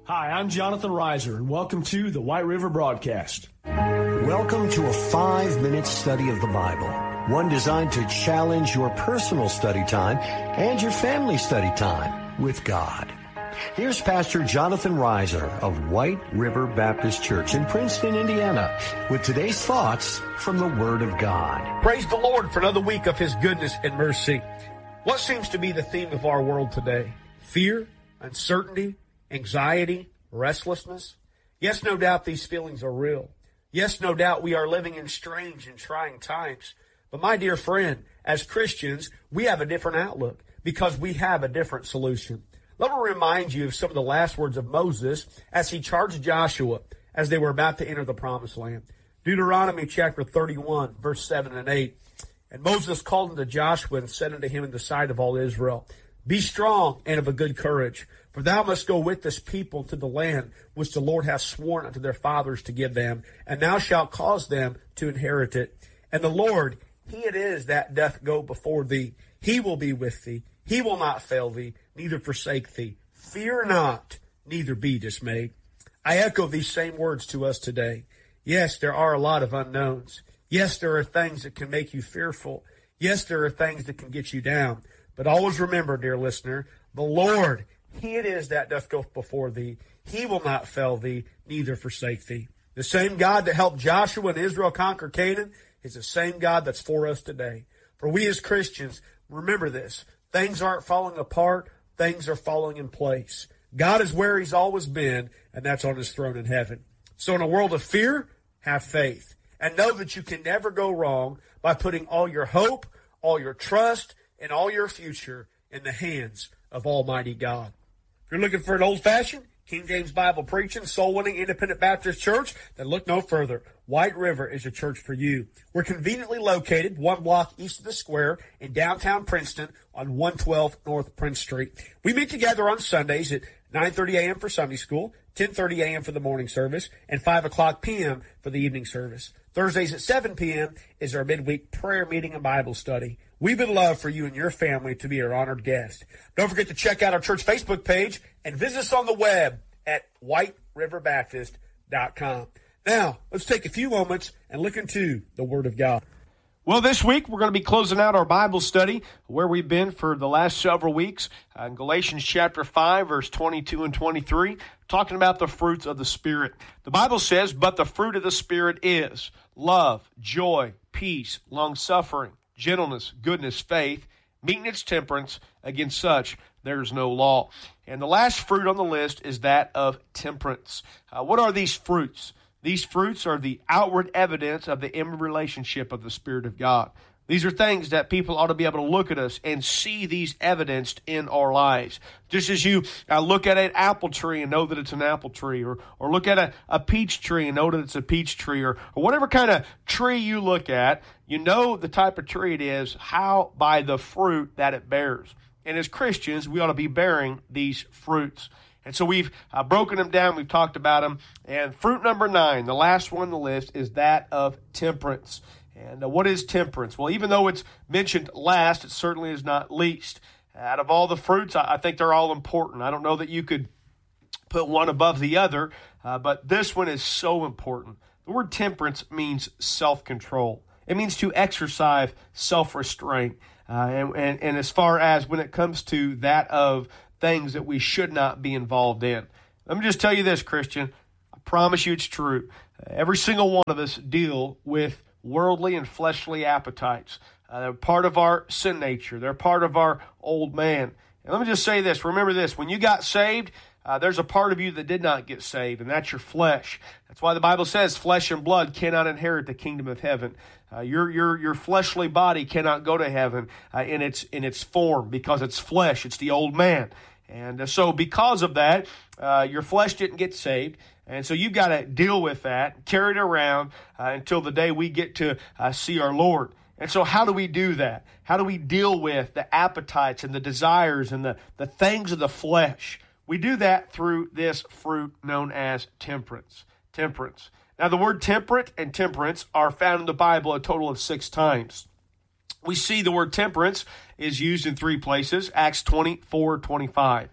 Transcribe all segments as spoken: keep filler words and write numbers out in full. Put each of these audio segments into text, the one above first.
Hi, I'm Jonathan Reiser, and welcome to the White River Broadcast. Welcome to a five-minute study of the Bible, one designed to challenge your personal study time and your family study time with God. Here's Pastor Jonathan Reiser of White River Baptist Church in Princeton, Indiana, with today's thoughts from the Word of God. Praise the Lord for another week of His goodness and mercy. What seems to be the theme of our world today? Fear, uncertainty, anxiety, restlessness. Yes, no doubt these feelings are real. Yes, no doubt we are living in strange and trying times. But my dear friend, as Christians, we have a different outlook because we have a different solution. Let me remind you of some of the last words of Moses as he charged Joshua as they were about to enter the promised land. Deuteronomy chapter thirty-one, verse seven and eight. And Moses called unto Joshua and said unto him in the sight of all Israel, Be strong and of a good courage, for thou must go with this people to the land which the Lord hath sworn unto their fathers to give them, and thou shalt cause them to inherit it. And the Lord, He it is that doth go before thee. He will be with thee. He will not fail thee, neither forsake thee. Fear not, neither be dismayed. I echo these same words to us today. Yes, there are a lot of unknowns. Yes, there are things that can make you fearful. Yes, there are things that can get you down. But always remember, dear listener, the Lord, He it is that doth go before thee. He will not fail thee, neither forsake thee. The same God that helped Joshua and Israel conquer Canaan is the same God that's for us today. For we as Christians, remember this. Things aren't falling apart. Things are falling in place. God is where He's always been, and that's on His throne in heaven. So in a world of fear, have faith. And know that you can never go wrong by putting all your hope, all your trust, and all your future in the hands of Almighty God. If you're looking for an old-fashioned, King James Bible preaching, soul-winning, independent Baptist church, then look no further. White River is a church for you. We're conveniently located one block east of the square in downtown Princeton on one twelve North Prince Street. We meet together on Sundays at nine thirty a.m. for Sunday school, ten thirty a.m. for the morning service, and five o'clock p.m. for the evening service. Thursdays at seven p.m. is our midweek prayer meeting and Bible study. We would love for you and your family to be our honored guest. Don't forget to check out our church Facebook page and visit us on the web at white river baptist dot com. Now, let's take a few moments and look into the Word of God. Well, this week we're going to be closing out our Bible study where we've been for the last several weeks uh, in Galatians chapter five, verse twenty-two and twenty-three, talking about the fruits of the Spirit. The Bible says, but the fruit of the Spirit is love, joy, peace, long-suffering, gentleness, goodness, faith, meekness, temperance. Against such there's no law. And the last fruit on the list is that of temperance. Uh, what are these fruits? These fruits are the outward evidence of the inward relationship of the Spirit of God. These are things that people ought to be able to look at us and see these evidenced in our lives. Just as you uh, look at an apple tree and know that it's an apple tree, or or look at a, a peach tree and know that it's a peach tree, or, or whatever kind of tree you look at, you know the type of tree it is, how by the fruit that it bears. And as Christians, we ought to be bearing these fruits. And so we've uh, broken them down, we've talked about them. And fruit number nine, the last one on the list, is that of temperance. And uh, what is temperance? Well, even though it's mentioned last, it certainly is not least. Out of all the fruits, I, I think they're all important. I don't know that you could put one above the other, uh, but this one is so important. The word temperance means self-control. It means to exercise self-restraint. Uh, and, and, and as far as when it comes to that of things that we should not be involved in. Let me just tell you this, Christian. I promise you it's true. Every single one of us deal with worldly and fleshly appetites. Uh, they're part of our sin nature. They're part of our old man. And let me just say this. Remember this. When you got saved, uh, there's a part of you that did not get saved, and that's your flesh. That's why the Bible says flesh and blood cannot inherit the kingdom of heaven. Uh, your your your fleshly body cannot go to heaven uh, in its in its form because it's flesh. It's the old man. And uh, so because of that, uh, your flesh didn't get saved. And so you've got to deal with that, carry it around uh, until the day we get to uh, see our Lord. And so how do we do that? How do we deal with the appetites and the desires and the, the things of the flesh? We do that through this fruit known as temperance. Temperance. Now, the word temperate and temperance are found in the Bible a total of six times. We see the word temperance is used in three places, Acts twenty-four twenty-five.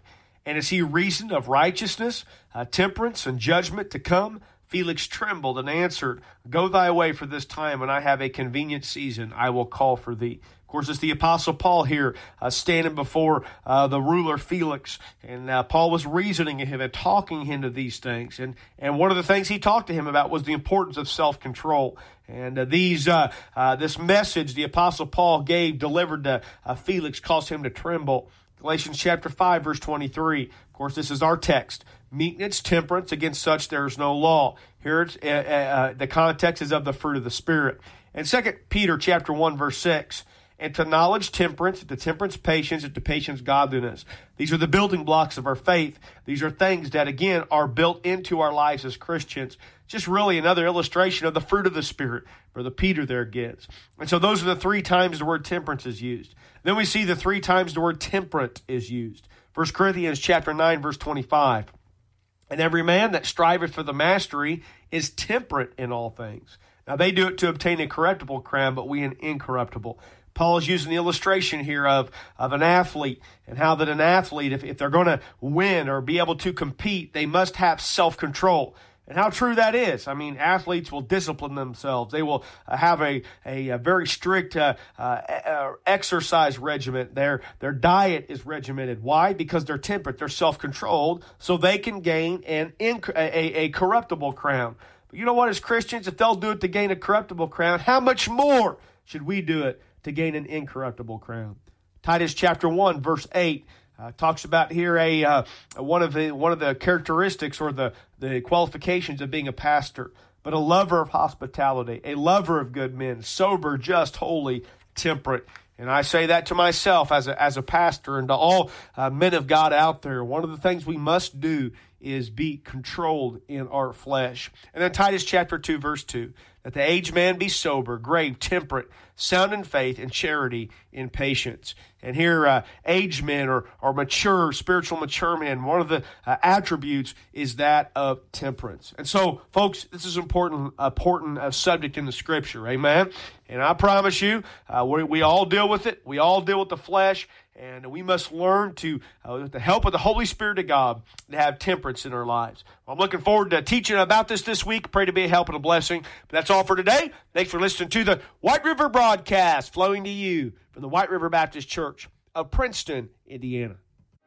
And as he reasoned of righteousness, uh, temperance, and judgment to come, Felix trembled and answered, Go thy way for this time, and I have a convenient season. I will call for thee. Of course, it's the Apostle Paul here uh, standing before uh, the ruler Felix. And uh, Paul was reasoning to him and talking him to these things. And, and one of the things he talked to him about was the importance of self-control. And uh, these, uh, uh, this message the Apostle Paul gave, delivered to uh, Felix, caused him to tremble. Galatians chapter five, verse twenty-three. Of course, this is our text. Meekness, temperance, against such there is no law. Here it's, uh, uh, the context is of the fruit of the Spirit. And Second Peter chapter one, verse six. And to knowledge, temperance, to temperance, patience, and to patience, godliness. These are the building blocks of our faith. These are things that, again, are built into our lives as Christians. Just really another illustration of the fruit of the Spirit, Brother Peter there gives. And so those are the three times the word temperance is used. Then we see the three times the word temperate is used. First Corinthians chapter nine, verse twenty-five. And every man that striveth for the mastery is temperate in all things. Now they do it to obtain a corruptible crown, but we an incorruptible. Paul is using the illustration here of, of an athlete, and how that an athlete, if, if they're going to win or be able to compete, they must have self-control. And how true that is. I mean, athletes will discipline themselves. They will uh, have a, a, a very strict uh, uh, exercise regimen. Their, their diet is regimented. Why? Because they're temperate. They're self-controlled, so they can gain an inc- a, a corruptible crown. But you know what, as Christians, if they'll do it to gain a corruptible crown, how much more should we do it to gain an incorruptible crown? Titus chapter one, verse eight. Uh, talks about here a uh, one of the one of the characteristics or the, the qualifications of being a pastor, but a lover of hospitality, a lover of good men, sober, just, holy, temperate. And I say that to myself as a as a pastor and to all uh, men of God out there. One of the things we must do is be controlled in our flesh. And then Titus chapter two, verse two, that the aged man be sober, grave, temperate, sound in faith, and charity, in patience. And here, uh, aged men or, or mature, spiritual mature men, one of the uh, attributes is that of temperance. And so, folks, this is an important, important uh, subject in the Scripture, amen? And I promise you, uh, we, we all deal with it. We all deal with the flesh. And we must learn to, uh, with the help of the Holy Spirit of God, to have temperance in our lives. Well, I'm looking forward to teaching about this this week. Pray to be a help and a blessing. But that's all for today. Thanks for listening to the White River Broadcast, flowing to you from the White River Baptist Church of Princeton, Indiana.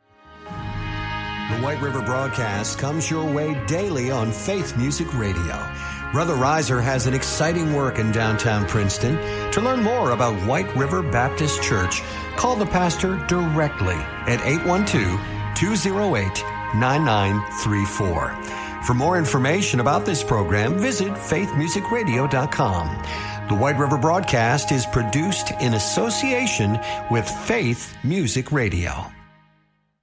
The White River Broadcast comes your way daily on Faith Music Radio. Brother Reiser has an exciting work in downtown Princeton. To learn more about White River Baptist Church, call the pastor directly at eight one two, two oh eight, nine nine three four. For more information about this program, visit faith music radio dot com. The White River Broadcast is produced in association with Faith Music Radio.